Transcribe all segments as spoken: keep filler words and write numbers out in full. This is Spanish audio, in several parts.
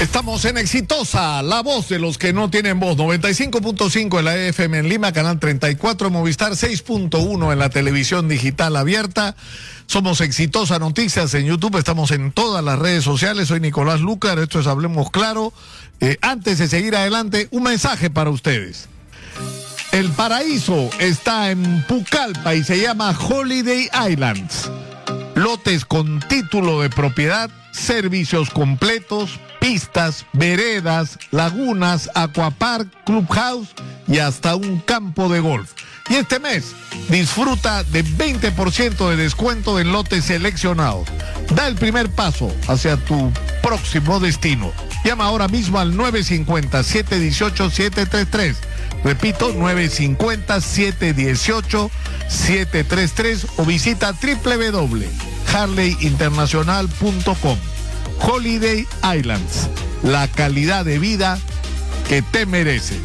Estamos en Exitosa, la voz de los que no tienen voz. noventa y cinco punto cinco en la E F M en Lima, canal treinta y cuatro en Movistar, seis punto uno en la televisión digital abierta. Somos Exitosa Noticias en YouTube, estamos en todas las redes sociales. Soy Nicolás Lucar, esto es Hablemos Claro. Eh, antes de seguir adelante, un mensaje para ustedes. El paraíso está en Pucallpa y se llama Holiday Islands. Lotes con título de propiedad, servicios completos, pistas, veredas, lagunas, aquapark, clubhouse y hasta un campo de golf. Y este mes disfruta de veinte por ciento de descuento en lotes seleccionados. Da el primer paso hacia tu próximo destino. Llama ahora mismo al nueve cinco cero, siete uno ocho, siete tres tres. Repito, nueve cinco cero, siete uno ocho, siete tres tres o visita doble u doble u doble u punto harley international punto com. Holiday Islands, la calidad de vida que te mereces.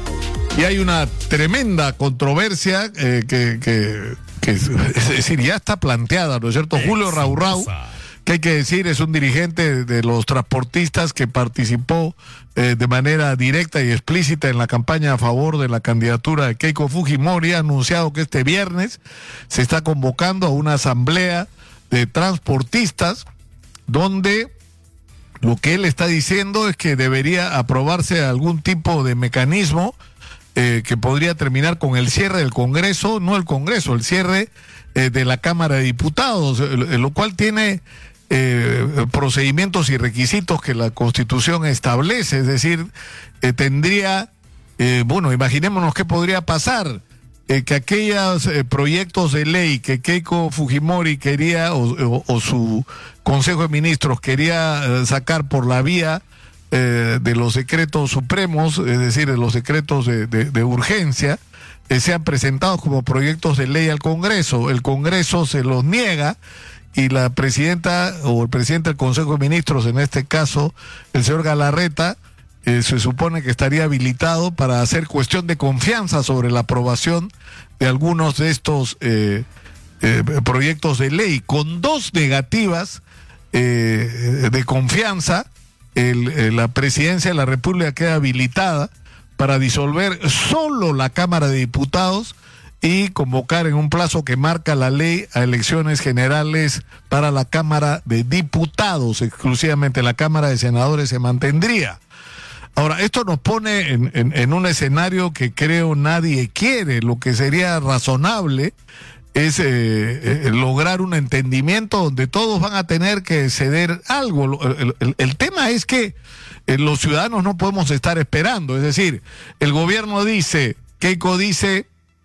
Y hay una tremenda controversia eh, que, que, que es, es decir, ya está planteada, ¿no es cierto? Julio Raurrau, que hay que decir, es un dirigente de los transportistas que participó eh, de manera directa y explícita en la campaña a favor de la candidatura de Keiko Fujimori. Ha anunciado que este viernes se está convocando a una asamblea de transportistas donde lo que él está diciendo es que debería aprobarse algún tipo de mecanismo eh, que podría terminar con el cierre del Congreso, no el Congreso, el cierre eh, de la Cámara de Diputados, eh, lo cual tiene eh, procedimientos y requisitos que la Constitución establece. Es decir, eh, tendría, eh, bueno, imaginémonos qué podría pasar. Eh, que aquellos eh, proyectos de ley que Keiko Fujimori quería o, o, o su Consejo de Ministros quería eh, sacar por la vía eh, de los decretos supremos, es decir, de los decretos de, de, de urgencia, eh, sean presentados como proyectos de ley al Congreso. El Congreso se los niega y la presidenta o el presidente del Consejo de Ministros, en este caso el señor Galarreta, Eh, se supone que estaría habilitado para hacer cuestión de confianza sobre la aprobación de algunos de estos eh, eh, proyectos de ley. Con dos negativas eh, de confianza, el, eh, la presidencia de la República queda habilitada para disolver solo la Cámara de Diputados y convocar en un plazo que marca la ley a elecciones generales para la Cámara de Diputados. Exclusivamente la Cámara de Senadores se mantendría. Ahora, esto nos pone en, en, en un escenario que creo nadie quiere. Lo que sería razonable es eh, eh, lograr un entendimiento donde todos van a tener que ceder algo. El, el, el tema es que eh, los ciudadanos no podemos estar esperando. Es decir, el gobierno dice, Keiko dice,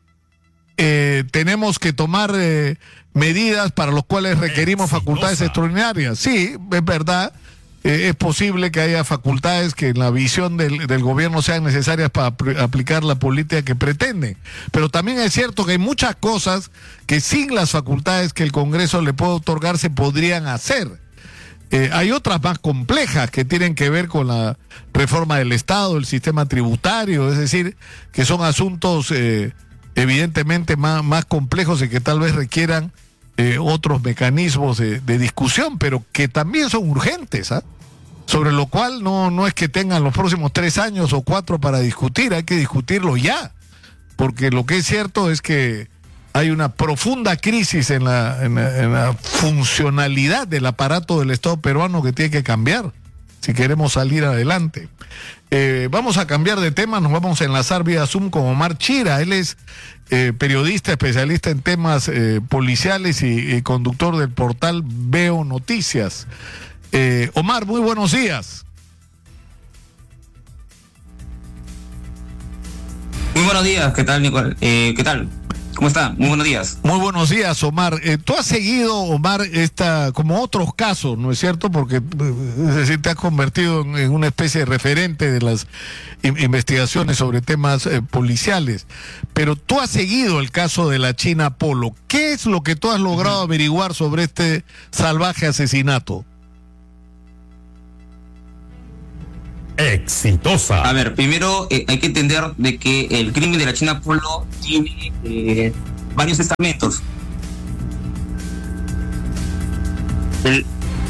eh, tenemos que tomar eh, medidas para las cuales requerimos facultades extraordinarias. Sí, es verdad. Eh, es posible que haya facultades que en la visión del, del gobierno sean necesarias para ap- aplicar la política que pretende. Pero también es cierto que hay muchas cosas que sin las facultades que el Congreso le puede otorgar se podrían hacer. Eh, hay otras más complejas que tienen que ver con la reforma del Estado, el sistema tributario, es decir, que son asuntos eh, evidentemente más, más complejos y que tal vez requieran eh, otros mecanismos de, de discusión, pero que también son urgentes, ¿ah? Sobre lo cual no, no es que tengan los próximos tres años o cuatro para discutir, hay que discutirlo ya, porque lo que es cierto es que hay una profunda crisis en la, en la, en la funcionalidad del aparato del Estado peruano que tiene que cambiar si queremos salir adelante. Eh, vamos a cambiar de tema, nos vamos a enlazar vía Zoom con Omar Chira. Él es eh, periodista, especialista en temas eh, policiales y, y conductor del portal Veo Noticias. Eh, Omar, muy buenos días. Muy buenos días, ¿qué tal, Nicole? Eh, ¿Qué tal? ¿Cómo está? Muy buenos días. Muy buenos días, Omar. Eh, tú has seguido, Omar, esta, como otros casos, ¿no es cierto? Porque, es decir, te has convertido en, en una especie de referente de las in- investigaciones sobre temas eh, policiales. Pero tú has seguido el caso de la China Polo. ¿Qué es lo que tú has logrado averiguar sobre este salvaje asesinato? Exitosa. A ver, primero eh, hay que entender de que el crimen de la China Polo tiene eh, varios estamentos. El,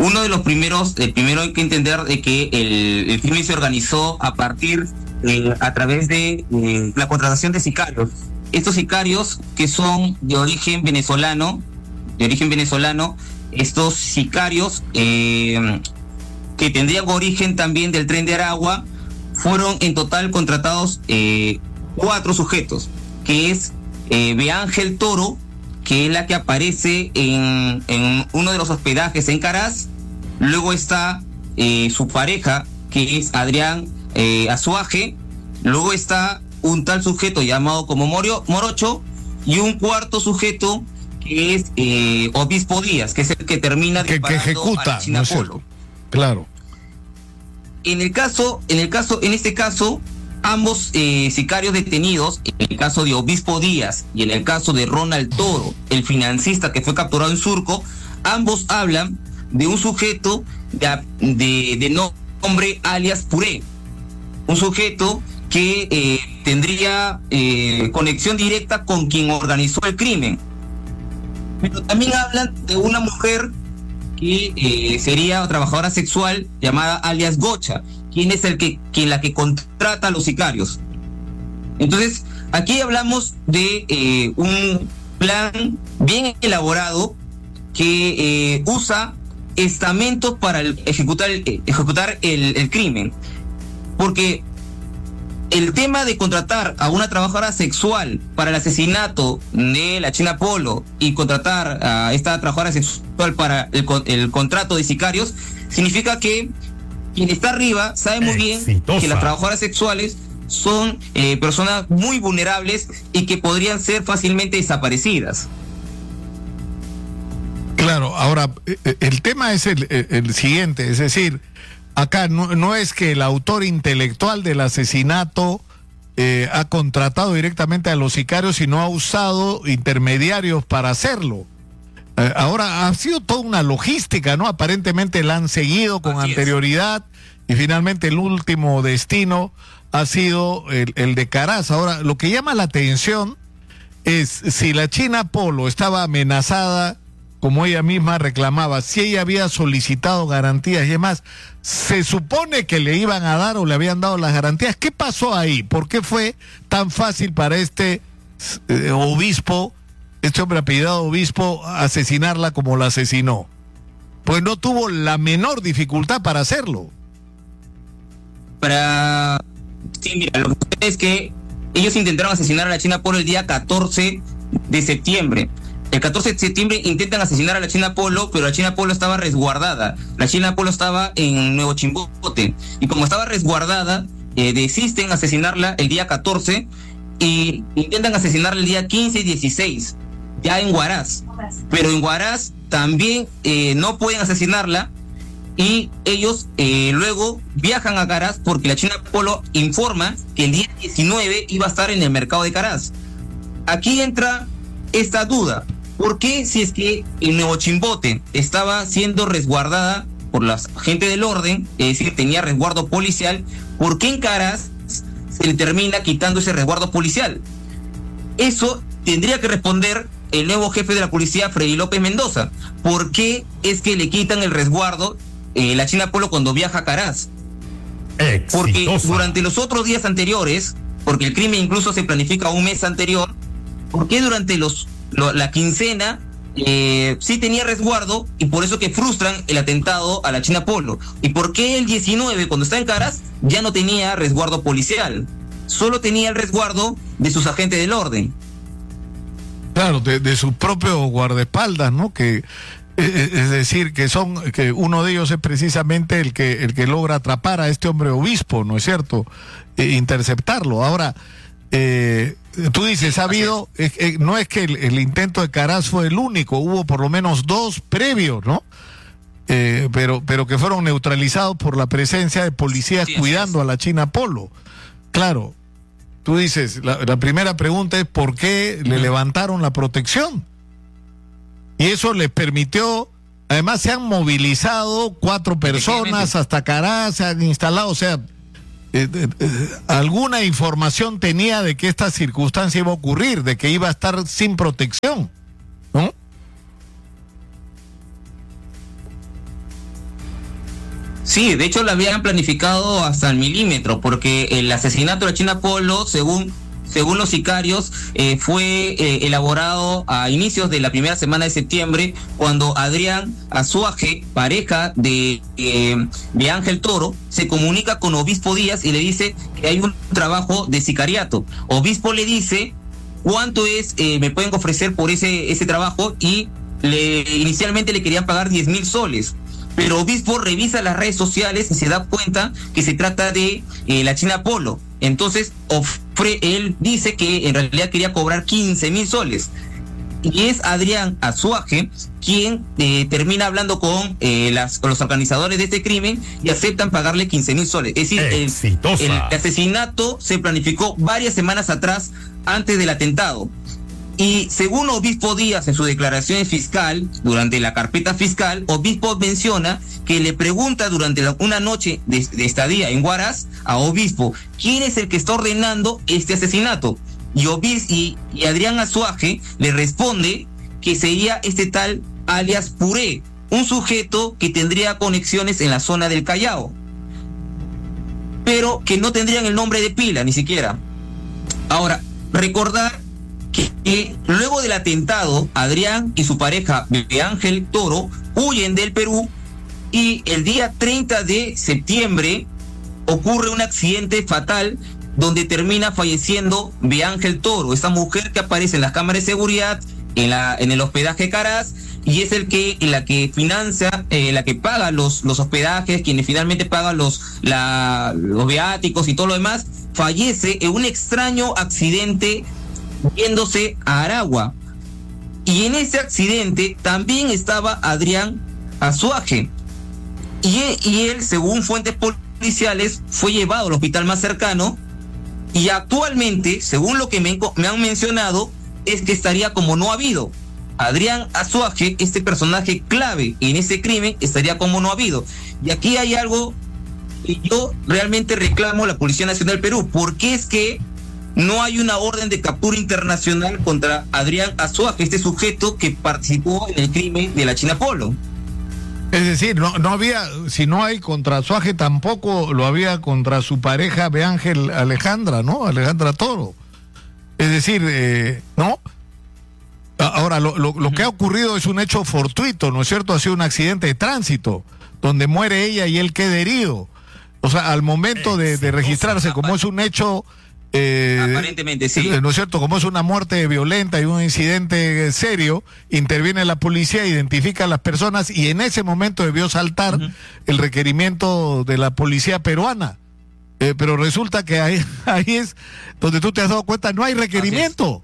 uno de los primeros, el primero hay que entender de que el, el crimen se organizó a partir, eh, a través de eh, la contratación de sicarios. Estos sicarios que son de origen venezolano, de origen venezolano, estos sicarios eh, que tendrían origen también del Tren de Aragua, fueron en total contratados eh, cuatro sujetos, que es eh, Beángel Toro, que es la que aparece en, en uno de los hospedajes en Caraz. Luego está eh, su pareja, que es Adrián eh, Azuaje. Luego está un tal sujeto llamado como Morio, Morocho, y un cuarto sujeto que es eh, Obispo Díaz, que es el que termina que, que ejecuta, ¿no es cierto? Claro. En el caso, en el caso, en este caso, ambos eh, sicarios detenidos, en el caso de Obispo Díaz y en el caso de Ronald Toro, el financista que fue capturado en Surco, ambos hablan de un sujeto de, de, de nombre alias Puré, un sujeto que eh, tendría eh, conexión directa con quien organizó el crimen. Pero también hablan de una mujer que eh, sería trabajadora sexual llamada alias Gocha, quien es el que, quien la que contrata a los sicarios. Entonces, aquí hablamos de eh, un plan bien elaborado que eh, usa estamentos para el, ejecutar, el, ejecutar el, el crimen. Porque el tema de contratar a una trabajadora sexual para el asesinato de la China Polo y contratar a esta trabajadora sexual para el, el contrato de sicarios, significa que quien está arriba sabe muy bien Exitosa. que las trabajadoras sexuales son eh, personas muy vulnerables y que podrían ser fácilmente desaparecidas. Claro, ahora el tema es el, el siguiente, es decir, acá no, no es que el autor intelectual del asesinato eh, ha contratado directamente a los sicarios, sino ha usado intermediarios para hacerlo. Eh, ahora ha sido toda una logística, ¿no? Aparentemente la han seguido con Así anterioridad es. Y finalmente el último destino ha sido el, el de Caraz. Ahora, lo que llama la atención es si la China Polo estaba amenazada, como ella misma reclamaba, si ella había solicitado garantías y demás, se supone que le iban a dar o le habían dado las garantías. ¿Qué pasó ahí? ¿Por qué fue tan fácil para este eh, obispo, este hombre apellidado Obispo, asesinarla como la asesinó? Pues no tuvo la menor dificultad para hacerlo. Para... Sí, mira, lo que sucede es que ellos intentaron asesinar a la China Polo el día catorce de septiembre. El catorce de septiembre intentan asesinar a la China Polo, pero la China Polo estaba resguardada. La China Polo estaba en Nuevo Chimbote. Y como estaba resguardada, eh, desisten asesinarla el día catorce y intentan asesinarla el día quince y dieciséis, ya en Huaraz. Pero en Huaraz también eh, no pueden asesinarla y ellos eh, luego viajan a Caraz porque la China Polo informa que el día diecinueve iba a estar en el mercado de Caraz. Aquí entra esta duda. ¿Por qué, si es que en Nuevo Chimbote estaba siendo resguardada por la gente del orden, es decir, tenía resguardo policial, por qué en Caraz se le termina quitando ese resguardo policial? Eso tendría que responder el nuevo jefe de la policía, Freddy López Mendoza. ¿Por qué es que le quitan el resguardo eh, la China Polo cuando viaja a Caraz? Exitosa. Porque durante los otros días anteriores, porque el crimen incluso se planifica un mes anterior, ¿por qué durante los Lo, la quincena eh, sí tenía resguardo y por eso que frustran el atentado a la China Polo? ¿Y por qué el diecinueve, cuando está en Caraz, ya no tenía resguardo policial? Solo tenía el resguardo de sus agentes del orden. Claro, de, de sus propios guardaespaldas, ¿no? Que eh, es decir, que son, que uno de ellos es precisamente el que el que logra atrapar a este hombre obispo, ¿no es cierto? Eh, interceptarlo. Ahora, eh, tú dices, ha habido, eh, eh, no es que el, el intento de Caraz fue el único, hubo por lo menos dos previos, ¿no? Eh, pero, pero que fueron neutralizados por la presencia de policías sí, cuidando es. a la China Polo. Claro, tú dices, la, la primera pregunta es ¿por qué uh-huh. le levantaron la protección? Y eso les permitió, además se han movilizado cuatro personas hasta Caraz, se han instalado, o sea, Eh, eh, eh, alguna información tenía de que esta circunstancia iba a ocurrir, de que iba a estar sin protección, ¿no? Sí, de hecho lo habían planificado hasta el milímetro, porque el asesinato de la China Polo, según según los sicarios, eh, fue eh, elaborado a inicios de la primera semana de septiembre, cuando Adrián Azuaje, pareja de, eh, de Ángel Toro, se comunica con Obispo Díaz y le dice que hay un trabajo de sicariato. Obispo le dice cuánto es, eh, me pueden ofrecer por ese, ese trabajo, y le, inicialmente le querían pagar diez mil soles. Pero Obispo revisa las redes sociales y se da cuenta que se trata de eh, la China Polo. Entonces ofre, él dice que en realidad quería cobrar quince mil soles. Y es Adrián Azuaje quien eh, termina hablando con, eh, las, con los organizadores de este crimen y aceptan pagarle quince mil soles. Es decir, el, el asesinato se planificó varias semanas atrás, antes del atentado. Y según Obispo Díaz, en su declaración fiscal, durante la carpeta fiscal, Obispo menciona que le pregunta durante la, una noche de, de estadía en Huaraz a Obispo, ¿quién es el que está ordenando este asesinato? Y, Obis, y, y Adrián Azuaje le responde que sería este tal alias Puré, un sujeto que tendría conexiones en la zona del Callao, pero que no tendrían el nombre de pila ni siquiera. Ahora, recordar que, que luego del atentado, Adrián y su pareja de Ángel Toro huyen del Perú, y el día treinta de septiembre ocurre un accidente fatal donde termina falleciendo Beángel Toro, esta mujer que aparece en las cámaras de seguridad en la en el hospedaje Caraz, y es el que la que financia, eh, la que paga los los hospedajes, quienes finalmente pagan los la los viáticos y todo lo demás. Fallece en un extraño accidente yéndose a Aragua, y en ese accidente también estaba Adrián Azuaje, y él, y él según fuentes policiales fue llevado al hospital más cercano, y actualmente, según lo que me, me han mencionado, es que estaría como no habido. Adrián Azuaje, este personaje clave en ese crimen, estaría como no habido. Y aquí hay algo que yo realmente reclamo a la Policía Nacional del Perú. ¿Por qué es que no hay una orden de captura internacional contra Adrián Azuaje, este sujeto que participó en el crimen de la China Polo? Es decir, no, no había, si no hay contra Azuaje, tampoco lo había contra su pareja Beángel Alejandra, ¿no? Alejandra Toro. Es decir, eh, ¿no? Ahora, lo, lo, lo que ha ocurrido es un hecho fortuito, ¿no es cierto? Ha sido un accidente de tránsito, donde muere ella y él queda herido. O sea, al momento de, de registrarse, como es un hecho... Eh, Aparentemente sí. ¿No es cierto? Como es una muerte violenta y un incidente serio, interviene la policía, identifica a las personas, y en ese momento debió saltar uh-huh. el requerimiento de la policía peruana. Eh, pero resulta que ahí, ahí es donde tú te has dado cuenta, no hay requerimiento.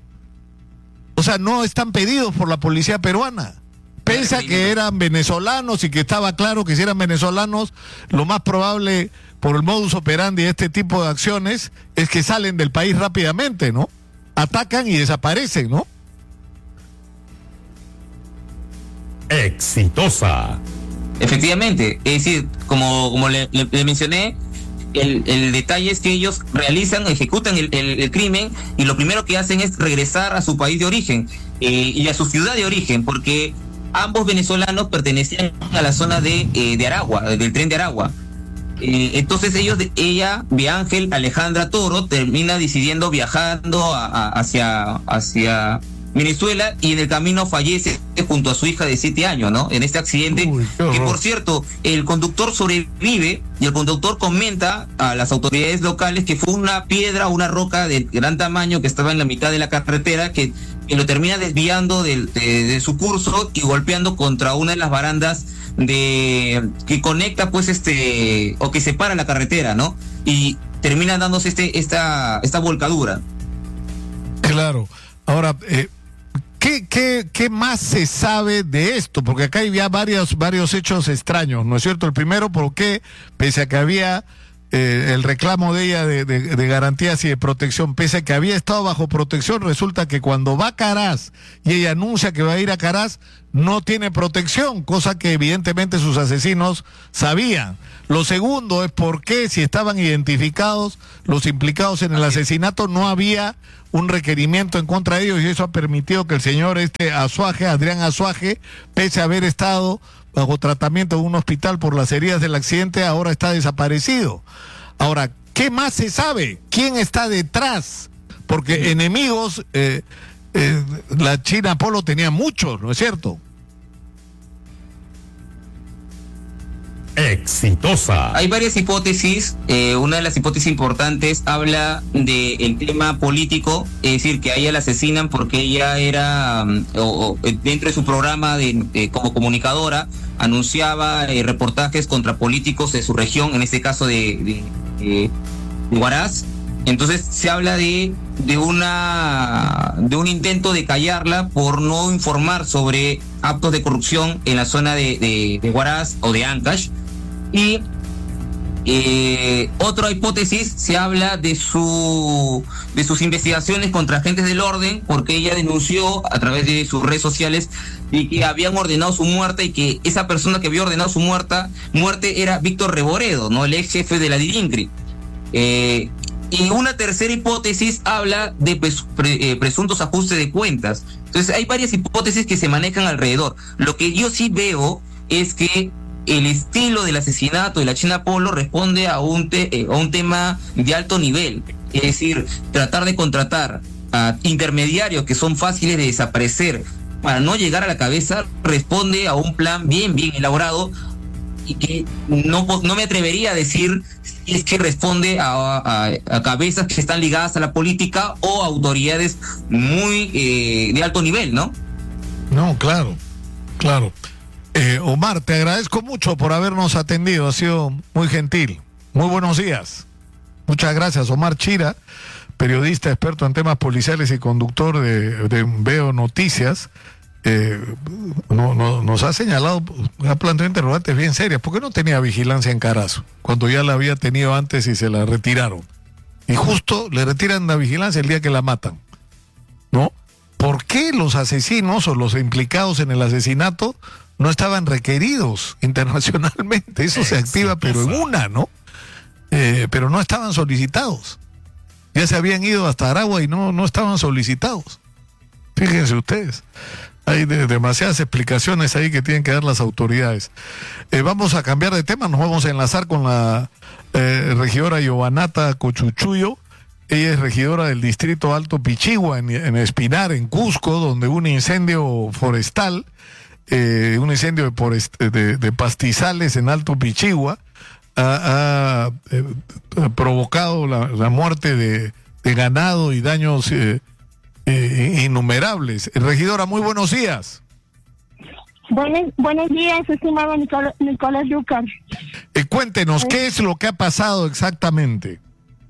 O sea, no están pedidos por la policía peruana. Pensa que eran venezolanos y que estaba claro que si eran venezolanos, lo más probable, por el modus operandi de este tipo de acciones, es que salen del país rápidamente, ¿no? Atacan y desaparecen, ¿no? Exitosa. Efectivamente, es decir, como, como le, le, le mencioné, el, el detalle es que ellos realizan, ejecutan el, el, el crimen, y lo primero que hacen es regresar a su país de origen eh, y a su ciudad de origen, porque ambos venezolanos pertenecían a la zona de, eh, de Aragua, del tren de Aragua. Eh, entonces ellos, ella, Beángel Alejandra Toro, termina decidiendo viajando a, a, hacia, hacia Venezuela, y en el camino fallece junto a su hija de siete años, ¿no? En este accidente. Uy, que por cierto, el conductor sobrevive, y el conductor comenta a las autoridades locales que fue una piedra o una roca de gran tamaño que estaba en la mitad de la carretera que, que lo termina desviando de, de, de su curso y golpeando contra una de las barandas de que conecta pues este o que separa la carretera, ¿no? Y termina dándose este esta esta volcadura. Claro. Ahora, eh, ¿qué, qué, ¿qué más se sabe de esto? Porque acá hay ya varios, varios hechos extraños, ¿no es cierto? El primero, porque pese a que había eh, el reclamo de ella de, de, de garantías y de protección, pese a que había estado bajo protección, resulta que cuando va a Caraz y ella anuncia que va a ir a Caraz, no tiene protección, cosa que evidentemente sus asesinos sabían. Lo segundo es por qué, si estaban identificados los implicados en el asesinato, no había un requerimiento en contra de ellos, y eso ha permitido que el señor este Azuaje, Adrián Azuaje, pese a haber estado bajo tratamiento en un hospital por las heridas del accidente, ahora está desaparecido. Ahora, ¿qué más se sabe? ¿Quién está detrás? Porque enemigos, eh, eh, la China Polo tenía muchos, ¿no es cierto? Exitosa. Hay varias hipótesis. Eh, una de las hipótesis importantes habla del tema político, es decir, que a ella la asesinan porque ella era, um, o, o, dentro de su programa de, de como comunicadora, anunciaba eh, reportajes contra políticos de su región, en este caso de, de, de, de Huaraz. Entonces se habla de, de, una, de un intento de callarla por no informar sobre actos de corrupción en la zona de, de, de Huaraz o de Ancash. Y eh, otra hipótesis, se habla de su de sus investigaciones contra agentes del orden, porque ella denunció a través de sus redes sociales y que habían ordenado su muerte, y que esa persona que había ordenado su muerta, muerte era Víctor Reboredo, ¿no? El ex jefe de la DIRINCRI. Eh, y una tercera hipótesis habla de pres, pre, eh, presuntos ajustes de cuentas. Entonces hay varias hipótesis que se manejan alrededor. Lo que yo sí veo es que el estilo del asesinato de la China Polo responde a un, te, eh, a un tema de alto nivel, es decir, tratar de contratar a intermediarios que son fáciles de desaparecer para no llegar a la cabeza, responde a un plan bien, bien elaborado, y que no, no me atrevería a decir si es que responde a, a, a cabezas que están ligadas a la política o a autoridades muy eh, de alto nivel, ¿no? No, claro, claro. Eh, Omar, te agradezco mucho por habernos atendido, ha sido muy gentil. Muy buenos días. Muchas gracias, Omar Chira, periodista experto en temas policiales y conductor de, de Veo Noticias. Eh, no, no, nos ha señalado, ha planteado interrogantes bien serias. ¿Por qué no tenía vigilancia en Carazo cuando ya la había tenido antes y se la retiraron? Y justo le retiran la vigilancia el día que la matan, ¿no? ¿Por qué los asesinos o los implicados en el asesinato no estaban requeridos internacionalmente? Eso se activa, pero en una, ¿no? Eh, pero no estaban solicitados. Ya se habían ido hasta Aragua y no, no estaban solicitados. Fíjense ustedes. Hay de, demasiadas explicaciones ahí que tienen que dar las autoridades. Eh, vamos a cambiar de tema, nos vamos a enlazar con la eh, regidora Giovanata Cochuchuyo. Ella es regidora del distrito Alto Pichigua, en, en Espinar, en Cusco, donde hubo un incendio forestal, eh, un incendio de, de, de pastizales en Alto Pichigua, ha, ha eh, provocado la, la muerte de, de ganado y daños eh, eh, innumerables. Regidora, muy buenos días. Buenos, buenos días, estimado Nicolás, Nicolás Yucar. Eh, cuéntenos, ¿qué es lo que ha pasado exactamente?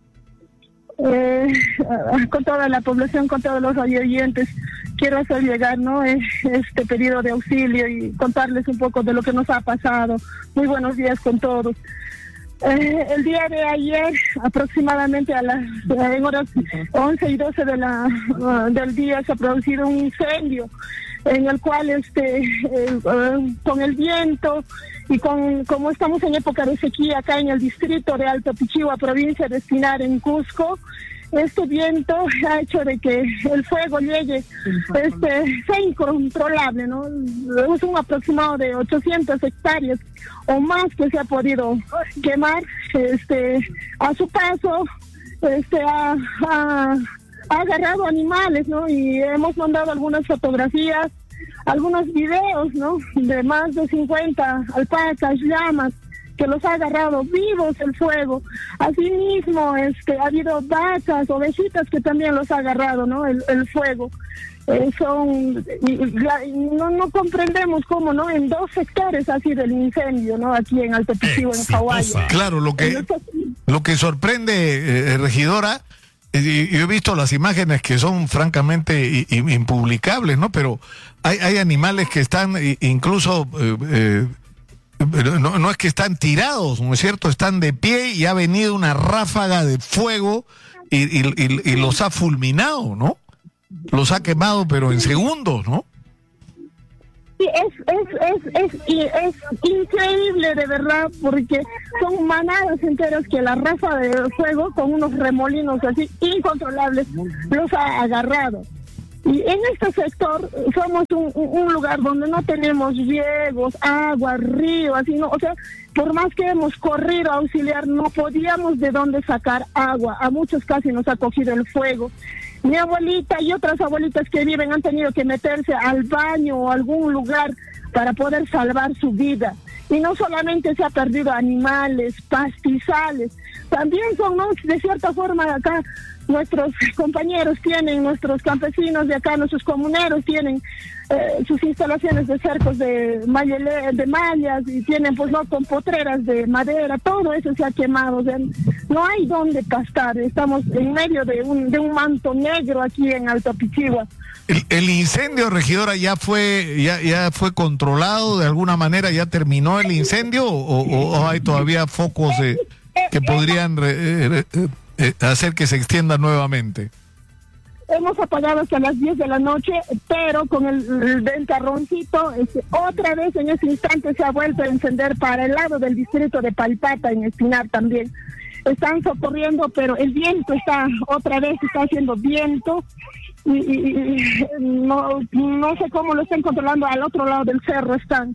Eh, con toda la población, con todos los oyentes, quiero hacer llegar, ¿no?, este pedido de auxilio y contarles un poco de lo que nos ha pasado. Muy buenos días con todos. Eh, el día de ayer, aproximadamente a las en horas once y doce de la, uh, del día, se ha producido un incendio en el cual este eh, uh, con el viento y con como estamos en época de sequía acá en el distrito de Alto Pichigua, provincia de Espinar, en Cusco, este viento ha hecho de que el fuego llegue, este, sea incontrolable, ¿no? Es un aproximado de ochocientas hectáreas o más que se ha podido quemar. Este, a su paso, este, ha, ha, ha agarrado animales, ¿no? Y hemos mandado algunas fotografías, algunos videos, ¿no?, de más de cincuenta alpacas, llamas, que los ha agarrado vivos el fuego. Asimismo, este, ha habido vacas, ovejitas que también los ha agarrado, ¿no?, el, el fuego. Eh, son, y, y, no, no comprendemos cómo, ¿no?, en dos sectores ha sido el incendio, ¿no?, aquí en Alto Pichigua, en Hawái. Claro, lo que, lo que sorprende, eh, regidora, eh, yo he visto las imágenes que son francamente impublicables, ¿no?, pero hay, hay animales que están incluso... Eh, eh, No, no es que están tirados, ¿no es cierto? Están de pie y ha venido una ráfaga de fuego y, y, y, y los ha fulminado, ¿no? Los ha quemado, pero en segundos, ¿no? Sí, es, es, es, es, y es increíble de verdad, porque son manadas enteras que la raza de fuego, con unos remolinos así incontrolables, los ha agarrado. Y en este sector somos un, un lugar donde no tenemos riegos, agua, río, así no, o sea, por más que hemos corrido a auxiliar, no podíamos de dónde sacar agua. A muchos casi nos ha cogido el fuego. Mi abuelita y otras abuelitas que viven han tenido que meterse al baño o algún lugar para poder salvar su vida. Y no solamente se ha perdido animales, pastizales, también son, ¿no?, de cierta forma acá nuestros compañeros tienen, nuestros campesinos de acá, nuestros comuneros tienen eh, sus instalaciones de cercos de, mallele, de mallas y tienen pues no con potreras de madera, todo eso se ha quemado, o sea, no hay donde pastar, estamos en medio de un, de un manto negro aquí en Alto Pichigua. El, el incendio, regidora, ya fue ya ya fue controlado de alguna manera, ya terminó el incendio o, o, o hay todavía focos de, que podrían re, re, Eh, hacer que se extienda nuevamente. Hemos apagado hasta las diez de la noche, pero con el, el ventarroncito, este, otra vez en ese instante se ha vuelto a encender para el lado del distrito de Palpata, en Espinar también. Están socorriendo, pero el viento está, otra vez está haciendo viento, y, y, y no, no sé cómo lo están controlando, al otro lado del cerro están.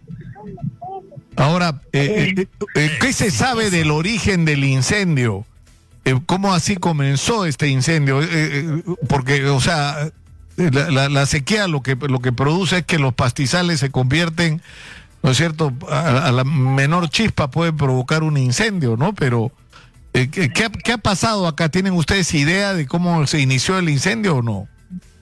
Ahora, eh, eh, eh, ¿qué se sabe del origen del incendio? ¿Cómo así comenzó este incendio? Eh, eh, porque, o sea, la, la, la sequía lo que lo que produce es que los pastizales se convierten, ¿no es cierto? A, a la menor chispa puede provocar un incendio, ¿no? Pero, eh, ¿qué, qué, ha, ¿qué ha pasado acá? ¿Tienen ustedes idea de cómo se inició el incendio o no?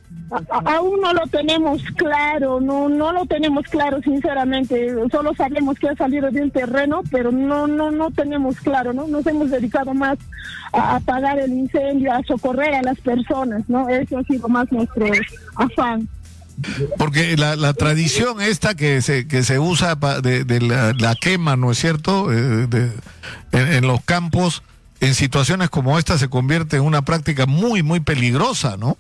A, aún no lo tenemos claro, no no lo tenemos claro sinceramente, solo sabemos que ha salido de un terreno, pero no no no tenemos claro, ¿no? Nos hemos dedicado más a apagar el incendio, a socorrer a las personas, ¿no? Eso ha sido más nuestro afán. Porque la, la tradición esta que se que se usa de, de la, la quema, ¿no es cierto? Eh, de, en, en los campos, en situaciones como esta se convierte en una práctica muy, muy peligrosa, ¿no?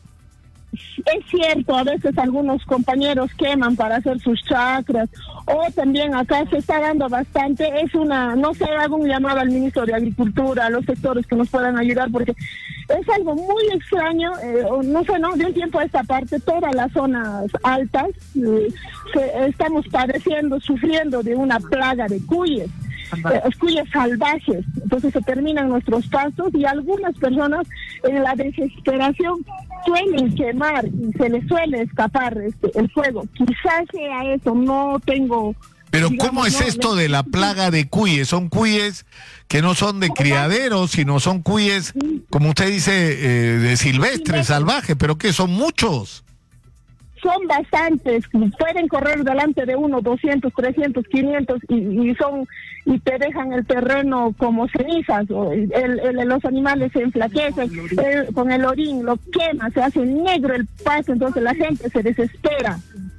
Es cierto, a veces algunos compañeros queman para hacer sus chacras, o también acá se está dando bastante, es una, no sé, hago un llamado al ministro de Agricultura, a los sectores que nos puedan ayudar, porque es algo muy extraño, eh, no sé, no, de un tiempo a esta parte, todas las zonas altas, eh, se, estamos padeciendo, sufriendo de una plaga de cuyes. Eh, cuyes salvajes, entonces se terminan nuestros pastos y algunas personas en la desesperación suelen quemar y se les suele escapar este, el fuego. Quizás sea eso, no tengo... Pero digamos, ¿cómo es no, esto no, de la plaga de cuyes? Son cuyes que no son de criaderos, sino son cuyes, como usted dice, eh, de silvestres, salvajes, pero ¿qué? Son muchos. Son bastantes, pueden correr delante de uno, doscientos, trescientos, quinientos y, y son y te dejan el terreno como cenizas, o el, el, los animales se enflaquecen, el, con el orín lo quema, se hace negro el pasto, entonces la gente se desespera.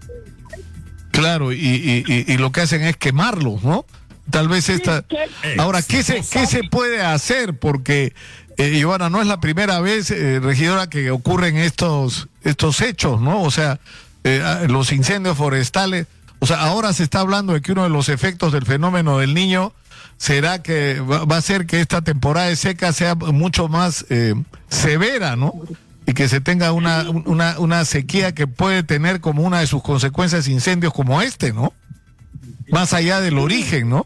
Claro, y, y, y, y lo que hacen es quemarlos, ¿no? Tal vez esta... Sí, que... Ahora, ¿qué se, qué se puede hacer? Porque, eh, Ivana, no es la primera vez, eh, regidora, que ocurren estos, estos hechos, ¿no? O sea, eh, los incendios forestales. O sea, ahora se está hablando de que uno de los efectos del fenómeno del Niño será que va, va a ser que esta temporada de seca sea mucho más eh, severa, ¿no? Y que se tenga una, una, una sequía que puede tener como una de sus consecuencias incendios como este, ¿no? Más allá del origen, ¿no?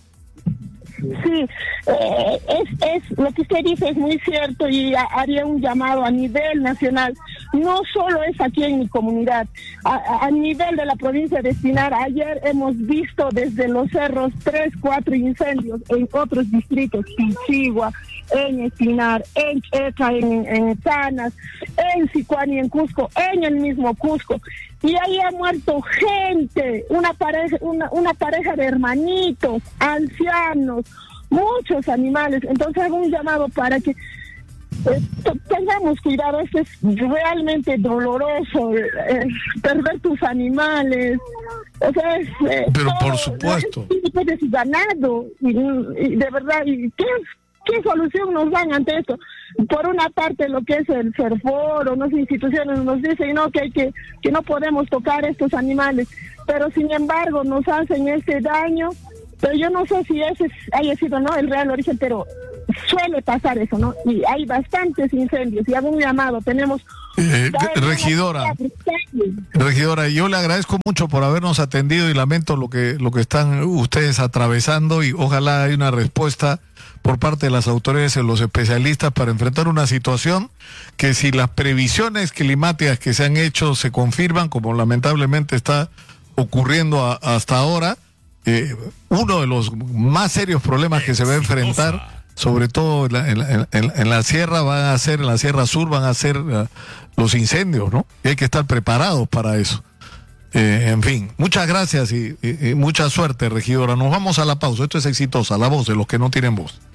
Sí, eh, es, es lo que usted dice es muy cierto y a, haría un llamado a nivel nacional. No solo es aquí en mi comunidad, a, a nivel de la provincia de Espinar. Ayer hemos visto desde los cerros tres, cuatro incendios en otros distritos, Pichigua, en Espinar, en Checa, en, en Tanas, en Sicuani, en Cusco, en el mismo Cusco. Y ahí ha muerto gente, una pareja, una, una pareja de hermanitos, ancianos, muchos animales. Entonces hago un llamado para que eh, tengamos cuidado. Esto es realmente doloroso, eh, perder tus animales. O sea, es, eh, Pero todo, por supuesto. Es ganado, y, y de verdad, y ¿qué es? ¿Qué solución nos dan ante esto? Por una parte, lo que es el CERFOR o las instituciones nos dicen no que hay que que no podemos tocar estos animales, pero sin embargo nos hacen este daño. Pero yo no sé si ese haya sido no el real origen, pero suele pasar eso, ¿no? Y hay bastantes incendios y hago un llamado, tenemos... Eh, regidora, regidora, yo le agradezco mucho por habernos atendido y lamento lo que, lo que están ustedes atravesando y ojalá haya una respuesta por parte de las autoridades y los especialistas para enfrentar una situación que si las previsiones climáticas que se han hecho se confirman, como lamentablemente está ocurriendo a, hasta ahora, eh, uno de los más serios problemas que se va a enfrentar, sobre todo en la, en, la, en, en la sierra, van a ser, en la sierra sur van a ser uh, los incendios, ¿no? Y hay que estar preparados para eso. Eh, en fin, muchas gracias y, y, y mucha suerte, regidora. Nos vamos a la pausa. Esto es Exitosa, la voz de los que no tienen voz.